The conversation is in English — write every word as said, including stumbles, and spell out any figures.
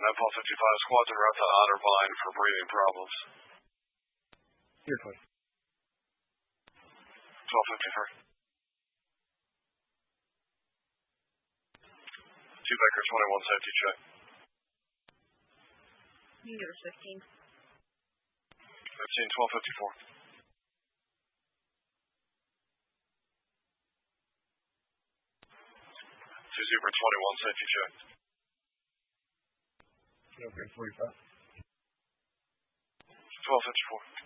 Nightfall fifty-five, squad's en route to Otterbein for breathing problems. Here, please. twelve fifty-three. Two Baker twenty-one, safety check. You can give us fifteen. fifteen, twelve fifty-four. Two Zebra twenty-one, safety check. Okay, forty-five. twelve fifty-four.